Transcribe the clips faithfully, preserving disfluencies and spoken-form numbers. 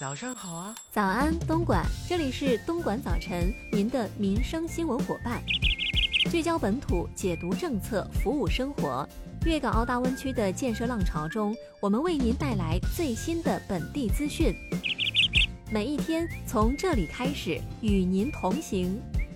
早上好啊！ 早安，东莞，这里是东莞早晨，您的民生新闻伙伴，聚焦本土，解读政策，服务生活。粤港澳大湾区的建设浪潮中，我们为您带来最新的本地资讯。每一天从这里开始，与您同行。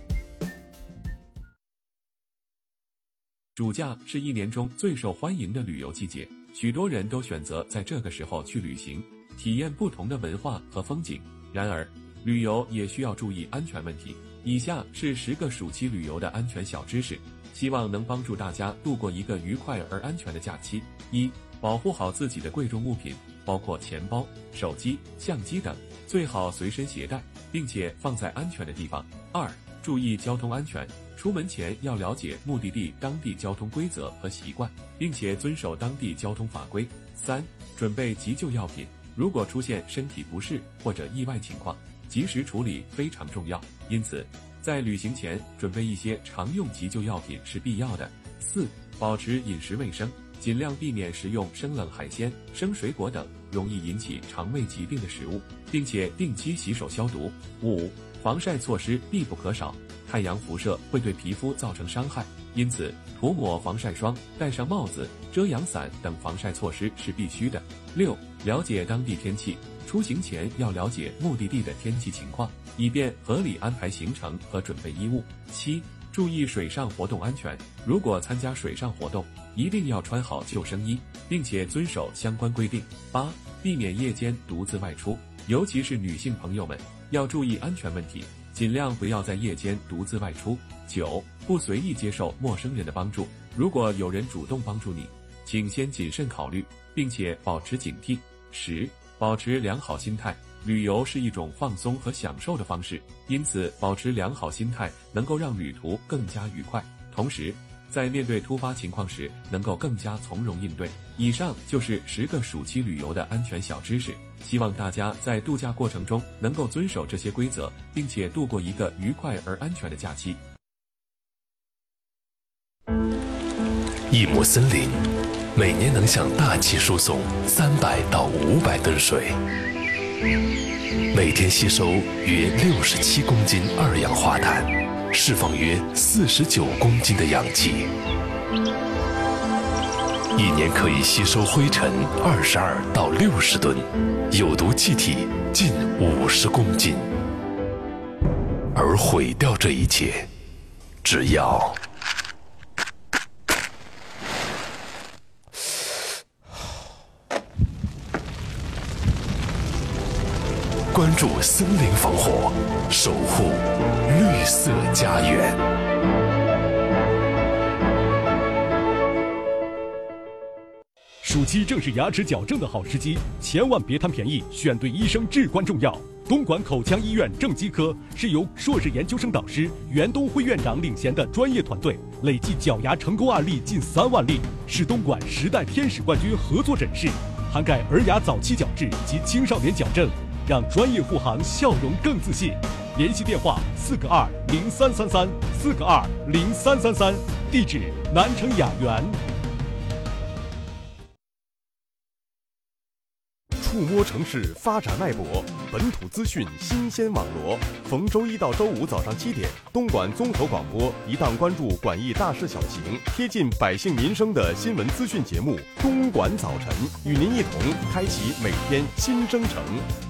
暑假是一年中最受欢迎的旅游季节，许多人都选择在这个时候去旅行，体验不同的文化和风景。然而，旅游也需要注意安全问题。以下是十个暑期旅游的安全小知识，希望能帮助大家度过一个愉快而安全的假期。一、保护好自己的贵重物品，包括钱包、手机、相机等，最好随身携带，并且放在安全的地方。二、注意交通安全，出门前要了解目的地当地交通规则和习惯，并且遵守当地交通法规。三、准备急救药品，如果出现身体不适或者意外情况，及时处理非常重要，因此在旅行前准备一些常用急救药品是必要的。四、保持饮食卫生，尽量避免食用生冷海鲜、生水果等容易引起肠胃疾病的食物，并且定期洗手消毒。五、防晒措施必不可少，太阳辐射会对皮肤造成伤害，因此涂抹防晒霜、戴上帽子、遮阳伞等防晒措施是必须的。六、了解当地天气，出行前要了解目的地的天气情况，以便合理安排行程和准备衣物。七、注意水上活动安全，如果参加水上活动，一定要穿好救生衣，并且遵守相关规定。八、避免夜间独自外出，尤其是女性朋友们要注意安全问题，尽量不要在夜间独自外出。九、不随意接受陌生人的帮助，如果有人主动帮助你，请先谨慎考虑，并且保持警惕。十、保持良好心态，旅游是一种放松和享受的方式，因此保持良好心态能够让旅途更加愉快，同时在面对突发情况时能够更加从容应对。以上就是十个暑期旅游的安全小知识，希望大家在度假过程中能够遵守这些规则，并且度过一个愉快而安全的假期。 一亩森林每年能向大气输送三百到五百吨水，每天吸收约六十七公斤二氧化碳，释放约四十九公斤的氧气，一年可以吸收灰尘二十二到六十吨，有毒气体近五十公斤。而毁掉这一切，只要关注森林防火，守护绿色家园。 暑期正是牙齿矫正的好时机，千万别贪便宜，选对医生至关重要。东莞口腔医院正畸科是由硕士研究生导师袁东辉院长领衔的专业团队，累计矫牙成功案例近三万例，是东莞十代天使冠军合作诊室，涵盖儿牙早期矫治及青少年矫正，让专业护航笑容更自信。联系电话四个二零三三三四个二零三三三，地址南城雅园。 触摸城市发展脉搏，本土资讯新鲜网罗。逢周一到周五早上七点，东莞综合广播一档关注莞益大事小情、贴近百姓民生的新闻资讯节目《东莞早晨》，与您一同开启每天新征程。